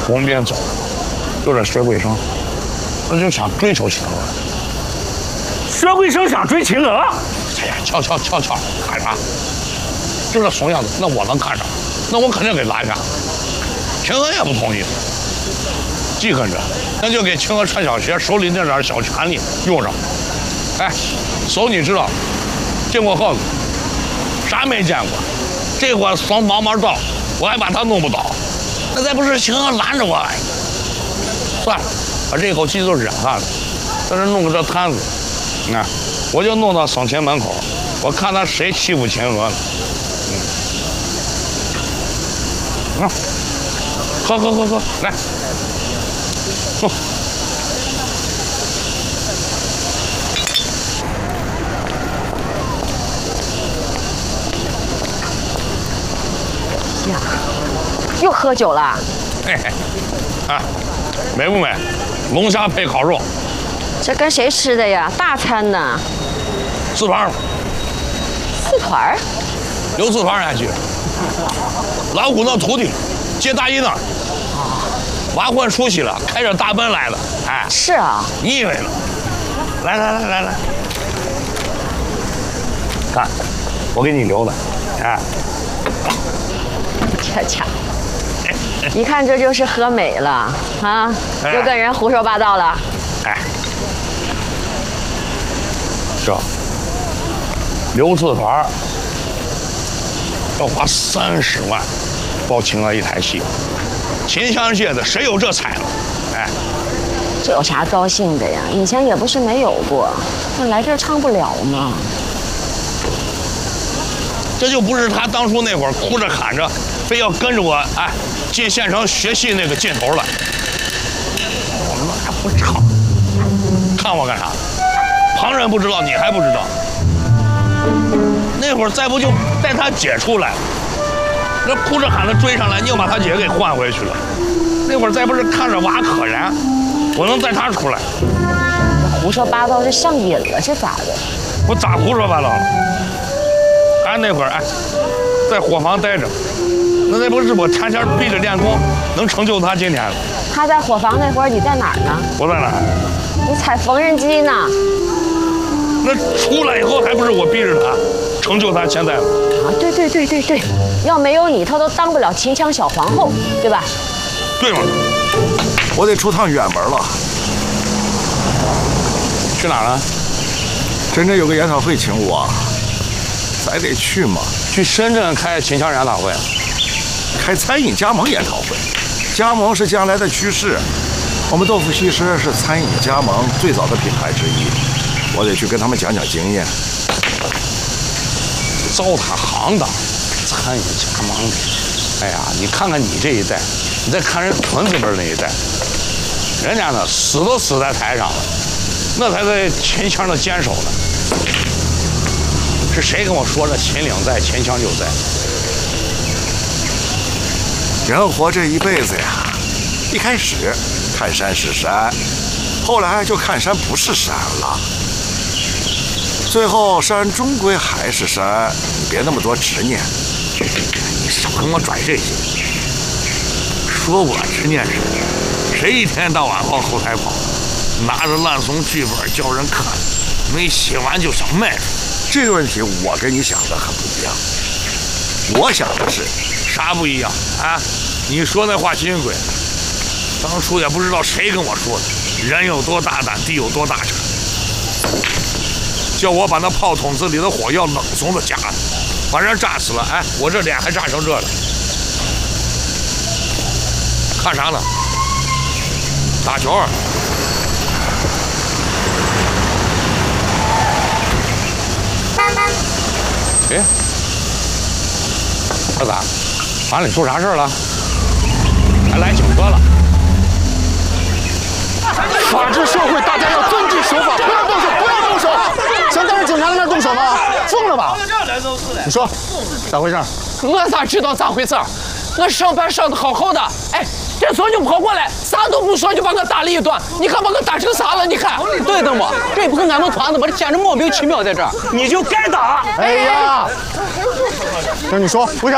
我们别走，有点学卫生，我就想追求秦娥。 薛贵生想追秦娥？ 哎呀，瞧，看啥？就这怂样子，那我能看上？那我肯定给拦下。秦娥也不同意，记恨着，那就给秦娥穿小鞋，手里那点小权利用上。哎，嫂你知道，见过耗子，啥没见过？这会怂毛毛到，我还把他弄不倒，那再不是秦娥拦着我。算了，我这口气就忍下了。但是弄个这摊子，你看，我就弄到省亲门口，我看他谁欺负秦娥了。喝，来，喝。 呀，又喝酒了？ 嘿嘿，啊，美不美？龙虾配烤肉。 这跟谁吃的呀？大餐呢？ 四团。 四团？ 刘四团还记得？老虎那徒弟，接大衣呢。挖混出息了，开着大奔来的。哎， 是啊。 你以为呢？来，看，我给你留的。哎， 恰，一看这就是喝美了啊，又跟人胡说八道了。 哎，这刘四团要花30万包秦娥一台戏，秦腔界的谁有这才能？哎， 这有啥高兴的呀？以前也不是没有过，那来这儿唱不了吗？ 这就不是他当初那会儿哭着喊着，非要跟着我哎进县城学戏那个劲头了。我们还不唱，看我干啥？旁人不知道，你还不知道。那会儿再不就带他姐出来，那哭着喊着追上来，你又把他姐给换回去了。那会儿再不是看着娃可怜，我能带他出来。 胡说八道，这上瘾了，这咋的？ 我咋胡说八道了？俺那会儿哎，在伙房待着，那不是我天天逼着练功，能成就他今天了。 他在伙房那会儿，你在哪儿呢？ 我在哪儿？ 你踩缝纫机呢。 那出来以后还不是我逼着他，成就他现在了。 啊，对，要没有你，他都当不了秦腔小皇后，对吧？ 对吗？ 我得出趟远门了。 去哪儿了？ 深圳有个研讨会请我，咱得去嘛。 去深圳开秦腔研讨会， 开餐饮加盟研讨会。加盟是将来的趋势，我们豆腐西施是餐饮加盟最早的品牌之一，我得去跟他们讲讲经验。 糟蹋行当，餐饮加盟。哎呀，你看看你这一代，你再看人屯子辈那一代，人家呢死都死在台上了，那才在秦腔的坚守呢。是谁跟我说这秦岭在，秦腔就在？ 人活这一辈子呀，一开始看山是山，后来就看山不是山了，最后山终归还是山，你别那么多执念。 你少跟我拽这些，说我执念谁一天到晚往后台跑，拿着烂怂剧本叫人看，没写完就想卖出。 这个问题我跟你想的很不一样，我想的是啥不一样啊？你说那话新鬼，当初也不知道谁跟我说的，人有多大胆，地有多大产，叫我把那炮筒子里的火药冷怂的夹了，把人炸死了，哎，我这脸还炸成这了，看啥呢？打球。哎，这咋？厂里出啥事了？还来警车了？ 法治社会，大家要遵纪守法，不要动手，不要动手！想在警察那动手吗？疯了吧？你说咋回事？ 我咋知道咋回事？我上班上的好好的，哎，这时候就跑过来，啥都不说就把我打了一顿。你看把我打成啥了？你看， 对的嘛，这不是俺们团子吗？这简直莫名其妙，在这儿你就该打！ 哎呀，那你说为啥？